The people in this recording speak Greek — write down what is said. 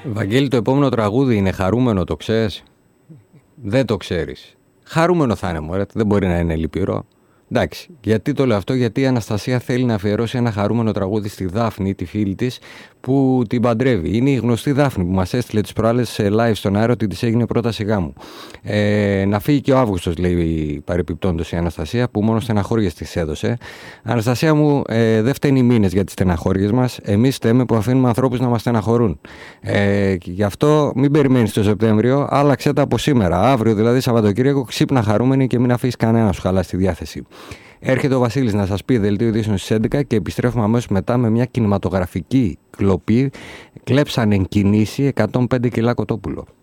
Βαγγέλη, το επόμενο τραγούδι είναι χαρούμενο, το ξέρεις? Δεν το ξέρεις. Χαρούμενο θα είναι, μωρέ, δεν μπορεί να είναι λυπηρό. Εντάξει, γιατί το λέω αυτό? Γιατί η Αναστασία θέλει να αφιερώσει ένα χαρούμενο τραγούδι στη Δάφνη, τη φίλη της, που την παντρεύει. Είναι η γνωστή Δάφνη που μας έστειλε τις προάλλες σε live στον αέρα ότι της έγινε πρόταση γάμου. Να φύγει και ο Αύγουστος, λέει παρεπιπτόντως η Αναστασία, που μόνο στεναχώριες της έδωσε. Αναστασία μου, δεν φταίνει μήνες για τις στεναχώριες μας. Εμείς φταίμε που αφήνουμε ανθρώπους να μας στεναχωρούν. Γι' αυτό μην περιμένεις το Σεπτέμβριο, άλλαξε τα από σήμερα. Αύριο, δηλαδή Σαββατοκύριακο, ξύπνα χαρούμενη και μην αφήσεις κανένα σου χαλάσει τη διάθεση. Έρχεται ο Βασίλης να σας πει δελτίο ειδήσεων στις 11 και επιστρέφουμε αμέσως μετά με μια κινηματογραφική κλοπή. Κλέψαν εν κινήσει 105 κιλά κοτόπουλο.